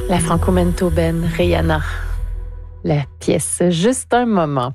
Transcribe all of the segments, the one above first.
La franco-manitobaine Rihanna. La pièce Juste un moment.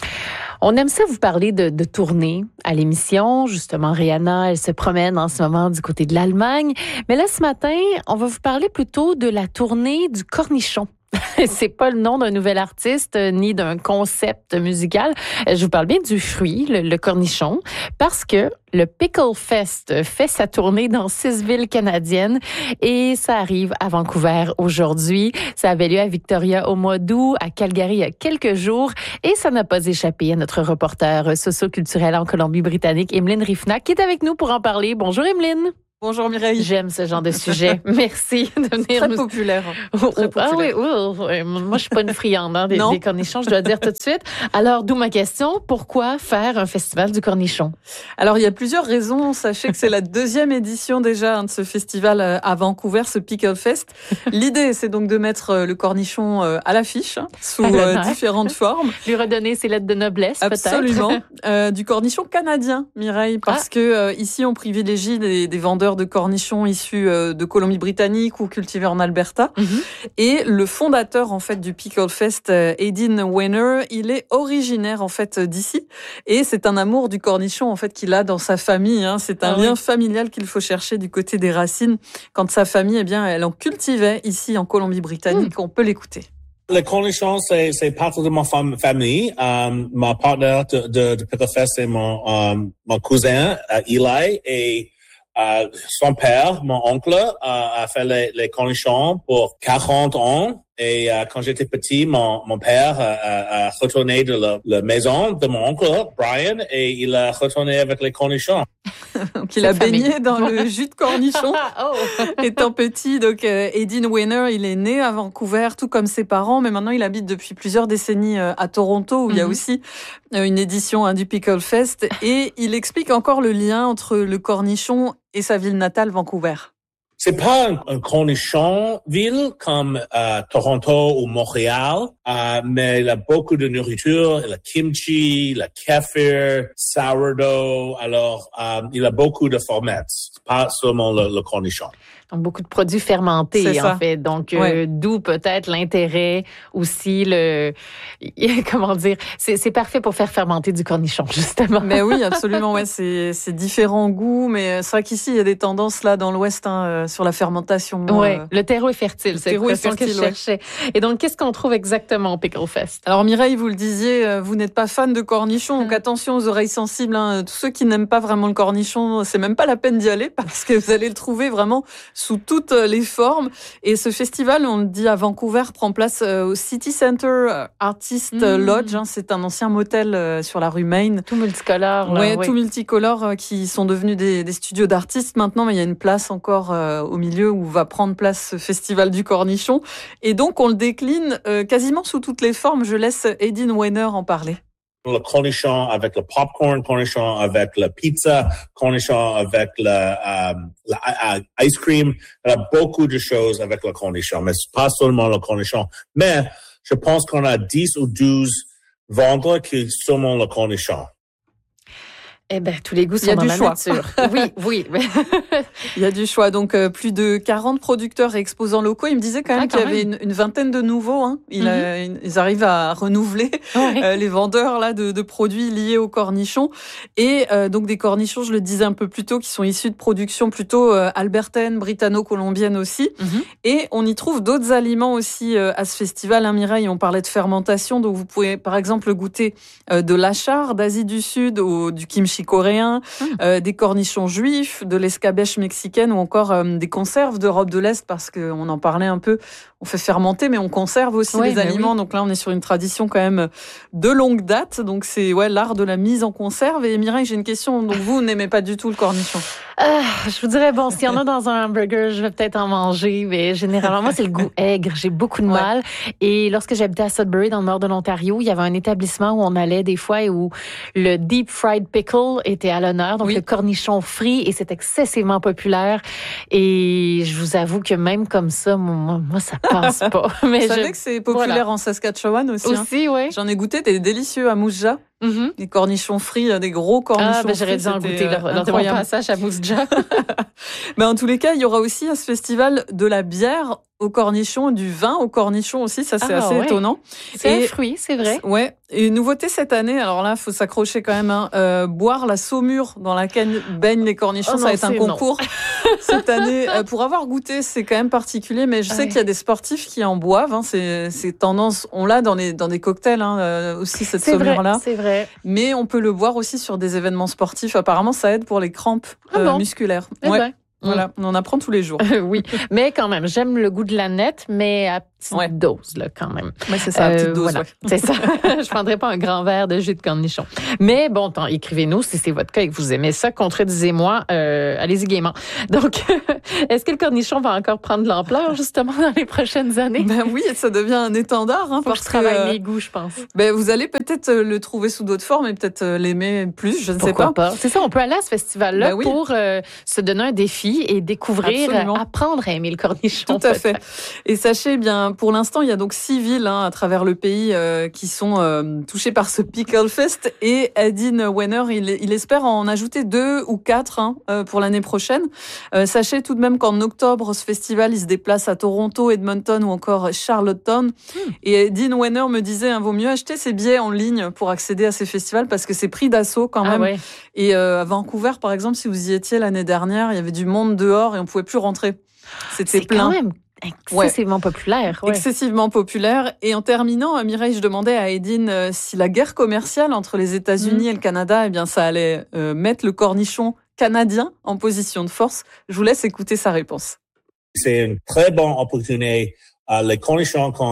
On aime ça vous parler de tournée à l'émission. Justement, Rihanna, elle se promène en ce moment du côté de l'Allemagne. Mais là, ce matin, on va vous parler plutôt de la tournée du cornichon. C'est pas le nom d'un nouvel artiste ni d'un concept musical. Je vous parle bien du fruit, le cornichon, parce que le Pickle Fest fait sa tournée dans 6 villes canadiennes et ça arrive à Vancouver aujourd'hui. Ça avait lieu à Victoria au mois d'août, à Calgary il y a quelques jours et ça n'a pas échappé à notre reporter socio-culturel en Colombie-Britannique, Emeline Riffnac, qui est avec nous pour en parler. Bonjour Emeline. Bonjour Mireille. J'aime ce genre de sujet. Merci de venir. Très populaire. Très populaire. Ah oui. Moi, je suis pas une friande des cornichons, je dois dire tout de suite. Alors, d'où ma question. Pourquoi faire un festival du cornichon? Alors, il y a plusieurs raisons. Sachez que c'est la 2e édition déjà de ce festival à Vancouver, ce Pickle Fest. L'idée, c'est donc de mettre le cornichon à l'affiche, sous différentes formes. Lui redonner ses lettres de noblesse, peut-être. Absolument. Du cornichon canadien, Mireille, parce que ici, on privilégie des vendeurs de cornichons issus de Colombie-Britannique ou cultivés en Alberta. Et le fondateur en fait du Pickle Fest, Aidyn Weiner, il est originaire en fait d'ici et c'est un amour du cornichon en fait qu'il a dans sa famille. C'est un lien familial qu'il faut chercher du côté des racines. Quand sa famille, elle en cultivait ici en Colombie-Britannique. On peut l'écouter. Le cornichon, c'est partie de ma famille. Mon partenaire de Pickle Fest, c'est mon cousin, Eli, et son père, mon oncle, a fait les cornichons pour 40 ans. Et quand j'étais petit, mon père a retourné de la maison de mon oncle, Brian, et il a retourné avec les cornichons. Donc il a baigné dans le jus de cornichon étant petit. Donc Aidyn Weiner, il est né à Vancouver, tout comme ses parents, mais maintenant il habite depuis plusieurs décennies à Toronto, où il y a aussi une édition du Pickle Fest. Et il explique encore le lien entre le cornichon et sa ville natale, Vancouver. C'est pas un cornichon ville comme Toronto ou Montréal, mais il a beaucoup de nourriture, le kimchi, le kefir, sourdough. Alors, il a beaucoup de formats, pas seulement le cornichon. Donc, beaucoup de produits fermentés, en fait. Donc, d'où peut-être l'intérêt aussi, comment dire, c'est parfait pour faire fermenter du cornichon, justement. Mais oui, absolument, c'est différents goûts, mais c'est vrai qu'ici, il y a des tendances, là, dans l'Ouest, sur la fermentation. Oui, le terreau est fertile, c'est l'expression que je cherchais. Et donc, qu'est-ce qu'on trouve exactement au Pickle Fest? Alors, Mireille, vous le disiez, vous n'êtes pas fan de cornichons, donc attention aux oreilles sensibles, Tous ceux qui n'aiment pas vraiment le cornichon, c'est même pas la peine d'y aller, parce que vous allez le trouver vraiment sous toutes les formes. Et ce festival, on le dit à Vancouver, prend place au City Center Artist Lodge. C'est un ancien motel sur la rue Main. Tout multicolore. Tout multicolore, qui sont devenus des studios d'artistes maintenant, mais il y a une place encore au milieu où va prendre place ce festival du cornichon. Et donc, on le décline quasiment sous toutes les formes. Je laisse Aidyn Weiner en parler. Le cornichon avec le popcorn, cornichon avec la pizza, cornichon avec le ice cream. Il y a beaucoup de choses avec le cornichon, mais c'est pas seulement le cornichon. Mais je pense qu'on a 10 ou 12 vendeurs qui sont seulement le cornichon. Eh ben, tous les goûts sont dans la nature. Oui. Il y a du choix. Donc, plus de 40 producteurs et exposants locaux. Il me disait quand même qu'il y avait une vingtaine de nouveaux. Ils arrivent à renouveler les vendeurs là de produits liés aux cornichons. Et donc, des cornichons, je le disais un peu plus tôt, qui sont issus de productions plutôt albertaines, britanno-colombiennes aussi. Et on y trouve d'autres aliments aussi à ce festival. Mireille, on parlait de fermentation. Donc, vous pouvez, par exemple, goûter de l'achar d'Asie du Sud ou du kimchi coréen, des cornichons juifs, de l'escabèche mexicaine ou encore des conserves d'Europe de l'Est, parce qu'on en parlait un peu. On fait fermenter, mais on conserve aussi les aliments. Donc là, on est sur une tradition quand même de longue date. Donc c'est l'art de la mise en conserve. Et Mireille, j'ai une question. Donc vous n'aimez pas du tout le cornichon? Je vous dirais, s'il y en a dans un hamburger, je vais peut-être en manger, mais généralement, moi, c'est le goût aigre. J'ai beaucoup de mal. Et lorsque j'habitais à Sudbury, dans le nord de l'Ontario, il y avait un établissement où on allait des fois et où le deep fried pickle était à l'honneur, donc le cornichon frit, et c'est excessivement populaire. Et je vous avoue que même comme ça, moi ça passe pas. Mais vous savez que c'est populaire en Saskatchewan aussi. Oui. J'en ai goûté, des délicieux à Moose Jaw. Les cornichons frits, des gros cornichons frits. J'aurais dû en goûter lors de mon passage à Mousja. Mais en tous les cas, il y aura aussi à ce festival de la bière au cornichon, du vin au cornichon aussi, ça c'est assez étonnant. C'est un fruit, c'est vrai. Ouais. Et une nouveauté cette année, alors là, faut s'accrocher quand même, boire la saumure dans laquelle baignent les cornichons, ça va être un concours cette année. Pour avoir goûté, c'est quand même particulier, mais je sais qu'il y a des sportifs qui en boivent. C'est tendance, on l'a dans des cocktails aussi cette saumure-là. C'est vrai. Mais on peut le boire aussi sur des événements sportifs. Apparemment, ça aide pour les crampes musculaires. Voilà, on en apprend tous les jours. Oui, mais quand même, j'aime le goût de la nette, mais à petite dose, là, quand même. Ouais, c'est ça, à petite dose, c'est ça. Je prendrais pas un grand verre de jus de cornichon. Mais bon, écrivez-nous si c'est votre cas et que vous aimez ça. Contredisez-moi. Allez-y gaiement. Donc, est-ce que le cornichon va encore prendre de l'ampleur, justement, dans les prochaines années? Ben oui, ça devient un étendard. Faut que je travaille mes goûts, je pense. Ben, vous allez peut-être le trouver sous d'autres formes et peut-être l'aimer plus, je ne sais pas. C'est ça, on peut aller à ce festival-là pour se donner un défi et découvrir, apprendre à aimer le cornichon. Tout à fait. Et sachez bien, pour l'instant, il y a donc 6 villes à travers le pays qui sont touchées par ce Pickle Fest. Et Aidyn Wenner, il espère en ajouter 2 ou 4 pour l'année prochaine. Sachez tout de même qu'en octobre, ce festival, il se déplace à Toronto, Edmonton ou encore Charlottetown. Et Aidyn Wenner me disait, vaut mieux acheter ses billets en ligne pour accéder à ces festivals parce que c'est pris d'assaut quand même. Ouais. Et à Vancouver, par exemple, si vous y étiez l'année dernière, il y avait du monde dehors et on pouvait plus rentrer. C'était plein. Quand même excessivement populaire. Ouais. Excessivement populaire. Et en terminant, Mireille, je demandais à Aidyn si la guerre commerciale entre les États-Unis et le Canada, eh bien, ça allait mettre le cornichon canadien en position de force. Je vous laisse écouter sa réponse. C'est une très bonne opportunité. Les cornichons qu'on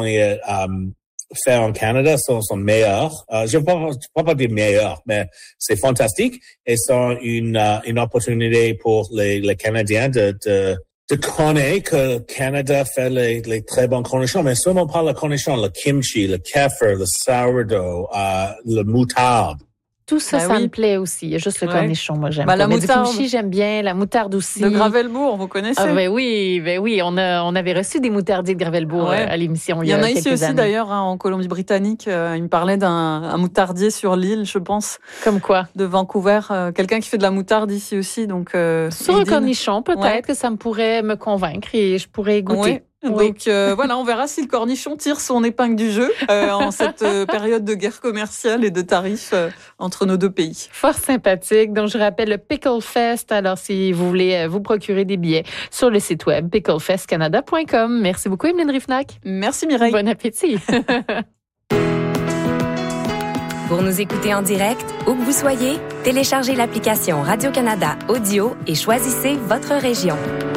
fait en Canada sont meilleurs. Je ne peux pas dire meilleurs, mais c'est fantastique et c'est une opportunité pour les Canadiens de connaître que le Canada fait les très bons cornichons, mais seulement pas le cornichon, le kimchi, le kefir, le sourdough, le moutarde. Tout ça, ça me plaît aussi. Il y a juste le cornichon, moi, j'aime. La moutarde. Du kimchi, j'aime bien. La moutarde aussi. De Gravelbourg, vous connaissez? Ben oui. On avait reçu des moutardiers de Gravelbourg à l'émission il y a quelques années. Il y en a ici aussi, d'ailleurs, en Colombie-Britannique. Il me parlait d'un moutardier sur l'île, je pense. Comme quoi? De Vancouver. Quelqu'un qui fait de la moutarde ici aussi. Donc, sur un cornichon, peut-être que ça pourrait me convaincre et je pourrais goûter. Donc voilà, on verra si le cornichon tire son épingle du jeu en cette période de guerre commerciale et de tarifs entre nos deux pays. Fort sympathique. Donc je rappelle le Pickle Fest. Alors si vous voulez vous procurer des billets sur le site web picklefestcanada.com. Merci beaucoup Emeline Rifnac. Merci Mireille. Bon appétit. Pour nous écouter en direct, où que vous soyez, téléchargez l'application Radio-Canada Audio et choisissez votre région.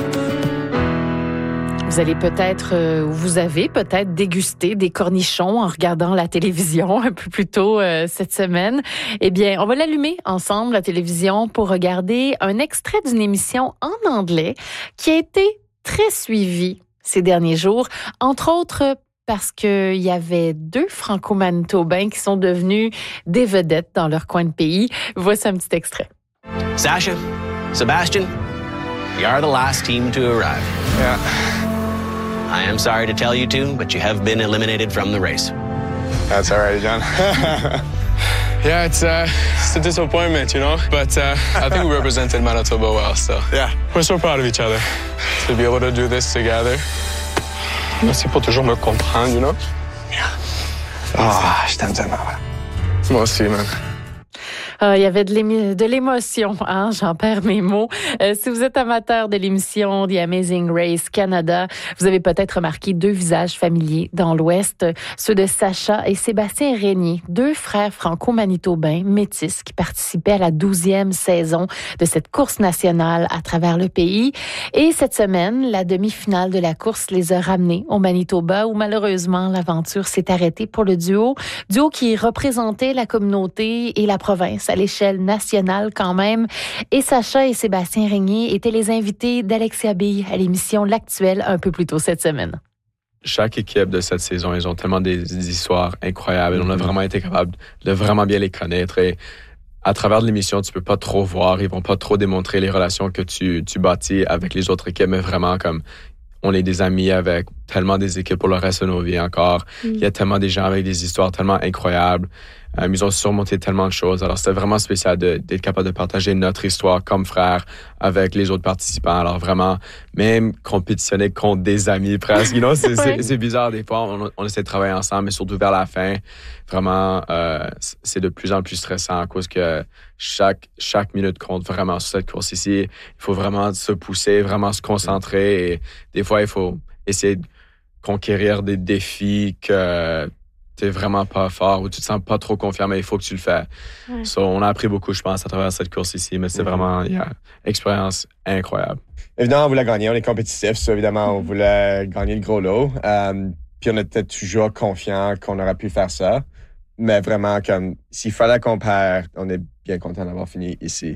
Vous allez vous avez peut-être dégusté des cornichons en regardant la télévision un peu plus tôt cette semaine. Eh bien, on va l'allumer ensemble, la télévision, pour regarder un extrait d'une émission en anglais qui a été très suivie ces derniers jours, entre autres parce qu'il y avait 2 Franco-Manitobains qui sont devenus des vedettes dans leur coin de pays. Voici un petit extrait. Sasha, Sebastian, we are the last team to arrive. Yeah. I am sorry to tell you two, but you have been eliminated from the race. That's all right, John. Yeah, it's a disappointment, you know, but I think we represented Manitoba well, so yeah, we're so proud of each other to be able to do this together. Merci pour toujours me comprendre, you know. Ah, je t'aime tellement. Moi aussi, man. Il y avait de l'émotion, j'en perds mes mots. Si vous êtes amateur de l'émission The Amazing Race Canada, vous avez peut-être remarqué 2 visages familiers dans l'Ouest, ceux de Sacha et Sébastien Régnier, 2 frères franco-manitobains métis qui participaient à la 12e saison de cette course nationale à travers le pays. Et cette semaine, la demi-finale de la course les a ramenés au Manitoba où malheureusement l'aventure s'est arrêtée pour le duo qui représentait la communauté et la province à l'échelle nationale quand même. Et Sacha et Sébastien Régnier étaient les invités d'Alexia Bille à l'émission L'Actuel un peu plus tôt cette semaine. Chaque équipe de cette saison, ils ont tellement des histoires incroyables. On a vraiment été capable de vraiment bien les connaître. Et à travers l'émission, tu peux pas trop voir, ils vont pas trop démontrer les relations que tu bâtis avec les autres équipes, mais vraiment comme on est des amis avec tellement des équipes pour le reste de nos vies encore. Il y a tellement des gens avec des histoires tellement incroyables. Ils ont surmonté tellement de choses. Alors, c'était vraiment spécial d'être capable de partager notre histoire comme frères avec les autres participants. Alors, vraiment, même compétitionner contre des amis presque. You know, c'est bizarre des fois. On essaie de travailler ensemble, mais surtout vers la fin, vraiment, c'est de plus en plus stressant à cause que chaque minute compte vraiment sur cette course ici. Il faut vraiment se pousser, vraiment se concentrer. Et des fois, il faut essayer de conquérir des défis que t'es vraiment pas fort ou tu te sens pas trop confiant, mais il faut que tu le fais. Ouais. So, on a appris beaucoup, je pense, à travers cette course ici, mais c'est vraiment une expérience incroyable. Évidemment, on voulait gagner, on est compétitif, so, évidemment, on voulait gagner le gros lot. Puis on était toujours confiant qu'on aurait pu faire ça. Mais vraiment, comme s'il fallait qu'on perd, on est bien content d'avoir fini ici.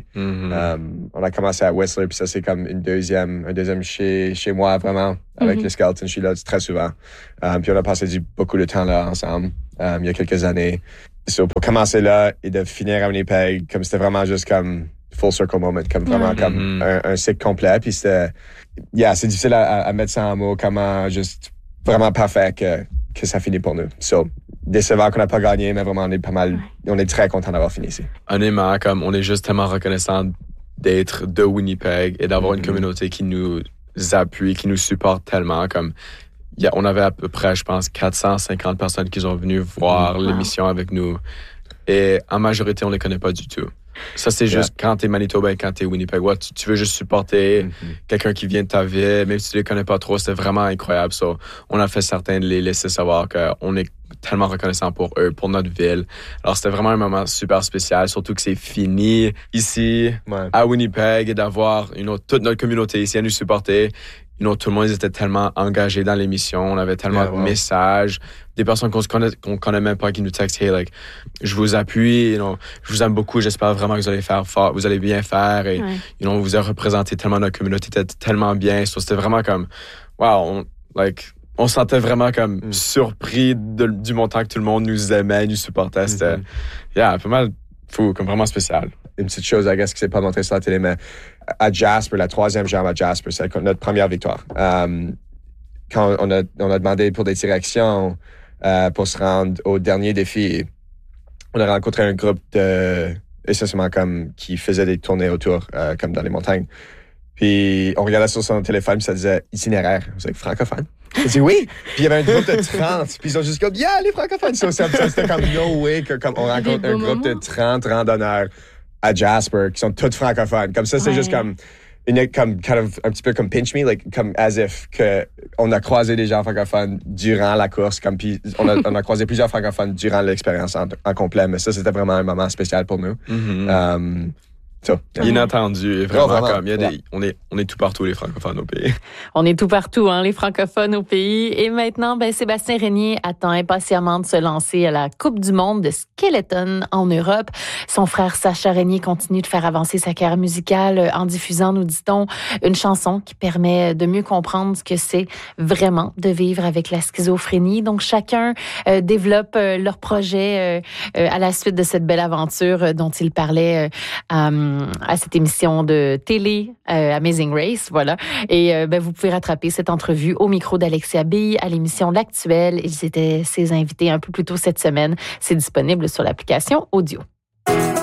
On a commencé à Whistler, puis ça, c'est comme un deuxième chez moi, vraiment, avec les Skelton. Je suis là très souvent. Puis on a passé beaucoup de temps là ensemble, il y a quelques années. So, pour commencer là et de finir à Winnipeg, comme c'était vraiment juste comme full circle moment, comme vraiment comme un cycle complet. Puis c'est difficile à mettre ça en mots, comment juste vraiment parfait que ça finit pour nous. So, décevant qu'on n'a pas gagné, mais vraiment, on est très content d'avoir fini ici. Honnêtement, comme on est juste tellement reconnaissant d'être de Winnipeg et d'avoir une communauté qui nous appuie, qui nous supporte tellement. Comme on avait à peu près, je pense, 450 personnes qui sont venues voir l'émission avec nous. Et en majorité, on les connaît pas du tout. Ça, c'est juste quand t'es Manitoba et quand t'es Winnipeg. Tu veux juste supporter quelqu'un qui vient de ta ville, même si tu les connais pas trop, c'est vraiment incroyable. So, on a fait certain de les laisser savoir qu'on est tellement reconnaissant pour eux, pour notre ville. Alors, c'était vraiment un moment super spécial, surtout que c'est fini ici, à Winnipeg, et d'avoir toute notre communauté ici à nous supporter. Tout le monde était tellement engagé dans l'émission. On avait tellement de messages. Des personnes qu'on connaît même pas qui nous textent « Hey, je vous appuie. Je vous aime beaucoup. J'espère vraiment que vous allez faire fort. Vous allez bien faire. » Et vous avez représenté tellement notre communauté. Tellement bien. So, c'était vraiment comme... Wow, on se sentait vraiment comme surpris du montant que tout le monde nous aimait, nous supportait. C'était pas mal fou, comme vraiment spécial. Une petite chose, I guess, qui s'est pas montrée sur la télé, mais à Jasper, la 3e jambe à Jasper, c'est notre première victoire. Quand on a demandé pour des directions pour se rendre au dernier défi, on a rencontré un groupe essentiellement comme qui faisait des tournées autour, comme dans les montagnes. Puis on regardait sur son téléphone, puis ça disait itinéraire. Vous êtes francophone? J'ai dit oui. Puis il y avait un groupe de 30. Puis ils ont juste dit les francophones. C'était comme no way qu'on rencontre un groupe de 30 randonneurs à Jasper qui sont tous francophones. Comme ça, c'est juste comme kind of, un petit peu comme pinch me, comme as if que on a croisé des gens francophones durant la course, comme puis on a croisé plusieurs francophones durant l'expérience en complet. Mais ça, c'était vraiment un moment spécial pour nous. Inattendu, vraiment comme on est tout partout les francophones au pays. On est tout partout, les francophones au pays. Et maintenant, Sébastien Régnier attend impatiemment de se lancer à la Coupe du monde de skeleton en Europe. Son frère Sacha Régnier continue de faire avancer sa carrière musicale en diffusant, nous dit-on, une chanson qui permet de mieux comprendre ce que c'est vraiment de vivre avec la schizophrénie. Donc chacun développe leur projet à la suite de cette belle aventure dont il parlait à cette émission de télé Amazing Race, voilà. Et vous pouvez rattraper cette entrevue au micro d'Alexia Bille à l'émission L'Actuel. Ils étaient ses invités un peu plus tôt cette semaine. C'est disponible sur l'application Audio.